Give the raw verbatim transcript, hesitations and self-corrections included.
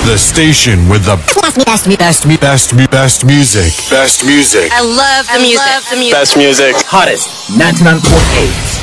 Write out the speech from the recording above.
The station with the best, best, best, best, best music. Best music. I love the music. Best music. Hottest ninety-nine point eight.